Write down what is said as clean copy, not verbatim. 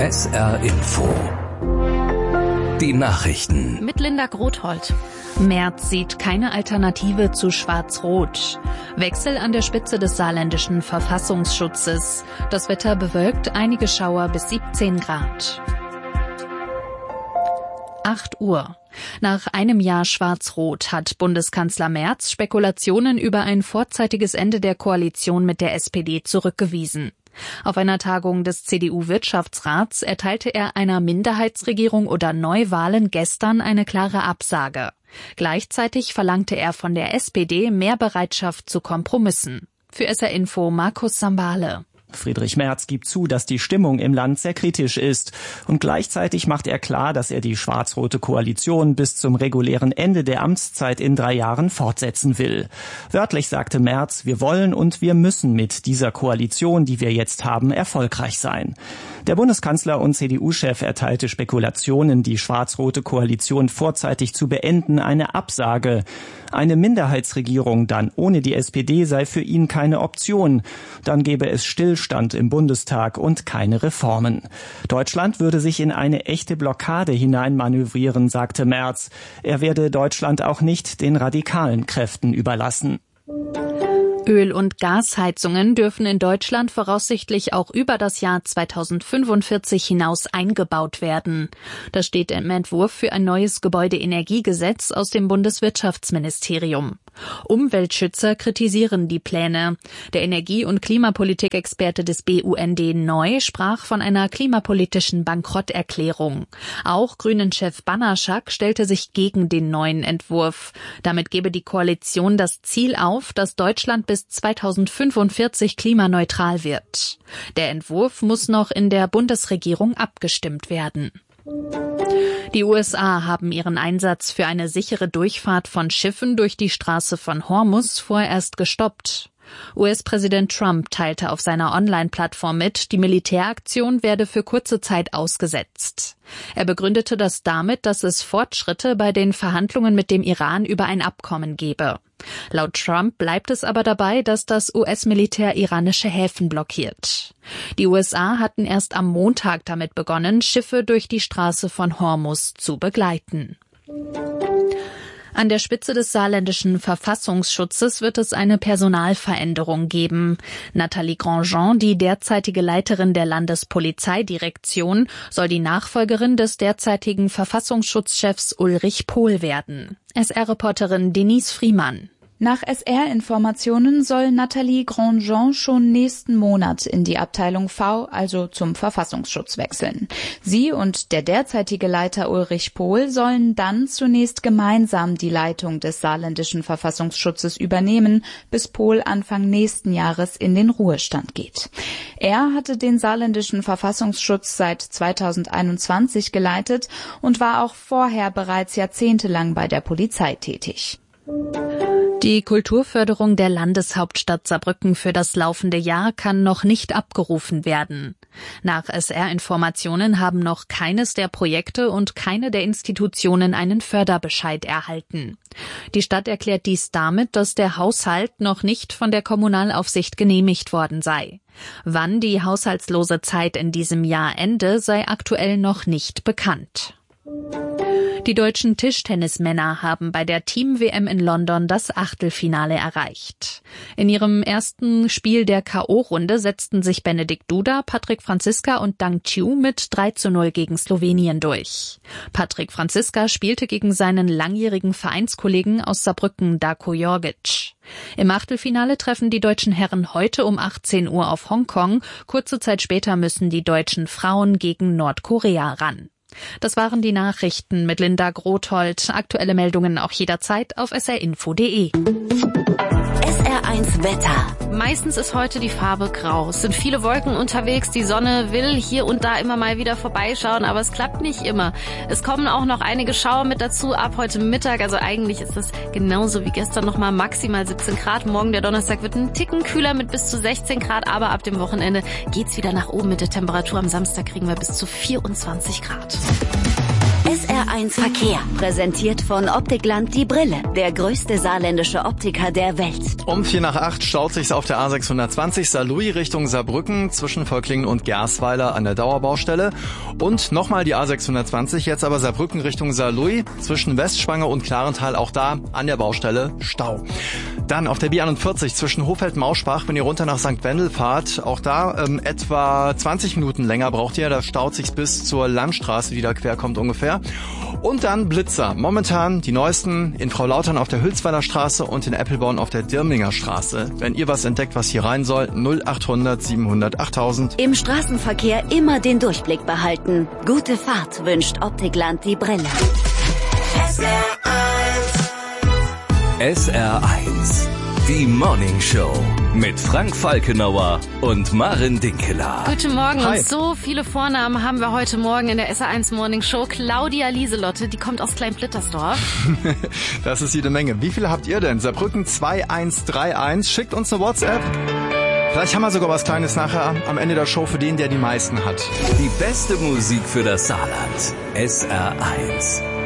SR Info. Die Nachrichten. Mit Linda Grothold. Merz sieht keine Alternative zu Schwarz-Rot. Wechsel an der Spitze des saarländischen Verfassungsschutzes. Das Wetter bewölkt, einige Schauer bis 17 Grad. 8 Uhr. Nach einem Jahr Schwarz-Rot hat Bundeskanzler Merz Spekulationen über ein vorzeitiges Ende der Koalition mit der SPD zurückgewiesen. Auf einer Tagung des CDU-Wirtschaftsrats erteilte er einer Minderheitsregierung oder Neuwahlen gestern eine klare Absage. Gleichzeitig verlangte er von der SPD mehr Bereitschaft zu Kompromissen. Für SR Info Markus Sambale. Friedrich Merz gibt zu, dass die Stimmung im Land sehr kritisch ist. Und gleichzeitig macht er klar, dass er die schwarz-rote Koalition bis zum regulären Ende der Amtszeit in 3 Jahren fortsetzen will. Wörtlich sagte Merz, wir wollen und wir müssen mit dieser Koalition, die wir jetzt haben, erfolgreich sein. Der Bundeskanzler und CDU-Chef erteilte Spekulationen, die schwarz-rote Koalition vorzeitig zu beenden, eine Absage. Eine Minderheitsregierung dann ohne die SPD sei für ihn keine Option. Dann gäbe es Stillstand im Bundestag und keine Reformen. Deutschland würde sich in eine echte Blockade hineinmanövrieren, sagte Merz. Er werde Deutschland auch nicht den radikalen Kräften überlassen. Öl- und Gasheizungen dürfen in Deutschland voraussichtlich auch über das Jahr 2045 hinaus eingebaut werden. Das steht im Entwurf für ein neues Gebäudeenergiegesetz aus dem Bundeswirtschaftsministerium. Umweltschützer kritisieren die Pläne. Der Energie- und Klimapolitikexperte des BUND Neu sprach von einer klimapolitischen Bankrotterklärung. Auch Grünen-Chef Banaszak stellte sich gegen den neuen Entwurf. Damit gebe die Koalition das Ziel auf, dass Deutschland bis 2045 klimaneutral wird. Der Entwurf muss noch in der Bundesregierung abgestimmt werden. Die USA haben ihren Einsatz für eine sichere Durchfahrt von Schiffen durch die Straße von Hormuz vorerst gestoppt. US-Präsident Trump teilte auf seiner Online-Plattform mit, die Militäraktion werde für kurze Zeit ausgesetzt. Er begründete das damit, dass es Fortschritte bei den Verhandlungen mit dem Iran über ein Abkommen gebe. Laut Trump bleibt es aber dabei, dass das US-Militär iranische Häfen blockiert. Die USA hatten erst am Montag damit begonnen, Schiffe durch die Straße von Hormuz zu begleiten. An der Spitze des saarländischen Verfassungsschutzes wird es eine Personalveränderung geben. Nathalie Grandjean, die derzeitige Leiterin der Landespolizeidirektion, soll die Nachfolgerin des derzeitigen Verfassungsschutzchefs Ulrich Pohl werden. SR-Reporterin Denise Friemann. Nach SR-Informationen soll Nathalie Grandjean schon nächsten Monat in die Abteilung V, also zum Verfassungsschutz, wechseln. Sie und der derzeitige Leiter Ulrich Pohl sollen dann zunächst gemeinsam die Leitung des saarländischen Verfassungsschutzes übernehmen, bis Pohl Anfang nächsten Jahres in den Ruhestand geht. Er hatte den saarländischen Verfassungsschutz seit 2021 geleitet und war auch vorher bereits jahrzehntelang bei der Polizei tätig. Die Kulturförderung der Landeshauptstadt Saarbrücken für das laufende Jahr kann noch nicht abgerufen werden. Nach SR-Informationen haben noch keines der Projekte und keine der Institutionen einen Förderbescheid erhalten. Die Stadt erklärt dies damit, dass der Haushalt noch nicht von der Kommunalaufsicht genehmigt worden sei. Wann die haushaltslose Zeit in diesem Jahr ende, sei aktuell noch nicht bekannt. Die deutschen Tischtennismänner haben bei der Team-WM in London das Achtelfinale erreicht. In ihrem ersten Spiel der K.O.-Runde setzten sich Benedikt Duda, Patrik Franziska und Dang Chiu mit 3:0 gegen Slowenien durch. Patrik Franziska spielte gegen seinen langjährigen Vereinskollegen aus Saarbrücken, Darko Jorgic. Im Achtelfinale treffen die deutschen Herren heute um 18 Uhr auf Hongkong. Kurze Zeit später müssen die deutschen Frauen gegen Nordkorea ran. Das waren die Nachrichten mit Linda Grothold. Aktuelle Meldungen auch jederzeit auf srinfo.de. SR1 Wetter. Meistens ist heute die Farbe grau. Es sind viele Wolken unterwegs. Die Sonne will hier und da immer mal wieder vorbeischauen, aber es klappt nicht immer. Es kommen auch noch einige Schauer mit dazu ab heute Mittag. Also eigentlich ist es genauso wie gestern nochmal maximal 17 Grad. Morgen der Donnerstag wird ein Ticken kühler mit bis zu 16 Grad. Aber ab dem Wochenende geht's wieder nach oben mit der Temperatur. Am Samstag kriegen wir bis zu 24 Grad. SR1 Verkehr, präsentiert von Optikland die Brille, der größte saarländische Optiker der Welt. Um 7:45 staut sich's auf der A620 Saarlouis Richtung Saarbrücken zwischen Volklingen und Gersweiler an der Dauerbaustelle. Und nochmal die A620, jetzt aber Saarbrücken Richtung Saarlouis zwischen Westschwange und Klarental, auch da an der Baustelle Stau. Dann auf der B41 zwischen Hofeld-Mauschbach, wenn ihr runter nach St. Wendel fahrt, auch da etwa 20 Minuten länger braucht ihr, da staut sich's bis zur Landstraße, die da quer kommt ungefähr. Und dann Blitzer. Momentan die neuesten in Frau Lautern auf der Hülsweiler Straße und in Eppelborn auf der Dirmlinger Straße. Wenn ihr was entdeckt, was hier rein soll, 0800 700 8000. Im Straßenverkehr immer den Durchblick behalten. Gute Fahrt wünscht Optikland die Brille. SR1, die Morning Show mit Frank Falkenauer und Maren Dinkeler. Guten Morgen. Hi. Und so viele Vornamen haben wir heute Morgen in der SR1 Morning Show. Claudia Lieselotte, die kommt aus Kleinblittersdorf. Das ist jede Menge. Wie viele habt ihr denn? Saarbrücken 2131. Schickt uns eine WhatsApp. Vielleicht haben wir sogar was Kleines nachher am Ende der Show für den, der die meisten hat. Die beste Musik für das Saarland. SR1.